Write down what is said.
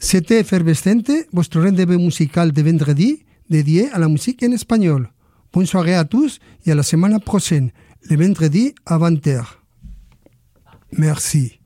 C'était Effervescente, votre rendez-vous musical de vendredi dédié à la musique en espagnol. Bonne soirée à tous et à la semaine prochaine, le vendredi à 20h. Merci.